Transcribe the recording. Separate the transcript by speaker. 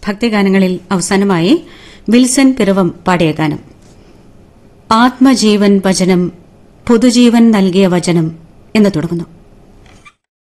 Speaker 1: ഭക്തിഗാനങ്ങളിൽ അവസാനമായി വിൽസൺ പിറവം പാടിയ ഗാനം ആത്മജീവൻ വചനം പുതുജീവൻ നൽകിയ വചനം എന്ന് തുടങ്ങുന്നു.